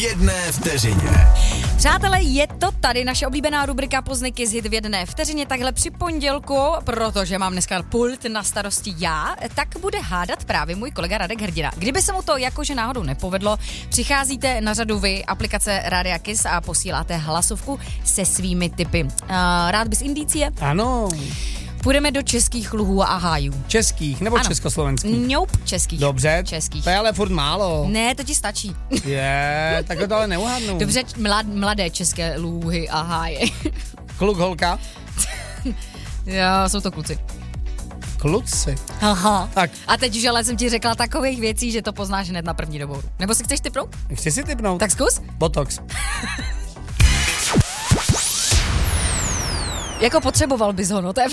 jedné vteřině. Přátelé, je to tady naše oblíbená rubrika Pozniky z hit v jedné vteřině. Takhle při pondělku, protože mám dneska pult na starosti já, tak bude hádat právě můj kolega Radek Hrdina. Kdyby se mu to jakože náhodou nepovedlo, přicházíte na řadu vy, aplikace Rádia Kiss, a posíláte hlasovku se svými tipy. Rád bys indicie? Ano. Půjdeme do českých luhů a hájů. Českých nebo ano. Československých? Nope, českých. Dobře, českých. To je ale furt málo. Ne, to ti stačí. Tak to ale neuhadnu. Dobře, mladé české luhy a háje. Kluk, holka? Jo, jsou to kluci. Kluci. Aha. Tak. A teď už ale jsem ti řekla takových věcí, že to poznáš hned na první dobou. Nebo si chceš tipnout? Chci si tipnout. Tak zkus. Botox. Jako potřeboval bys ho, no to je